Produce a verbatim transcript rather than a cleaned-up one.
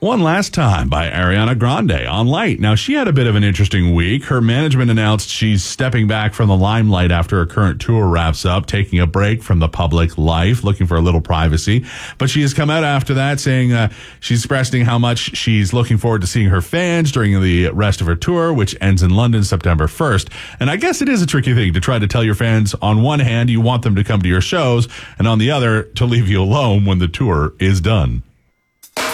One Last Time by Ariana Grande on Light. Now, she had a bit of an interesting week. Her management announced she's stepping back from the limelight after her current tour wraps up, taking a break from the public life, looking for a little privacy. But she has come out after that saying uh, she's expressing how much she's looking forward to seeing her fans during the rest of her tour, which ends in London September first. And I guess it is a tricky thing to try to tell your fans, on one hand, you want them to come to your shows, and on the other, to leave you alone when the tour is done.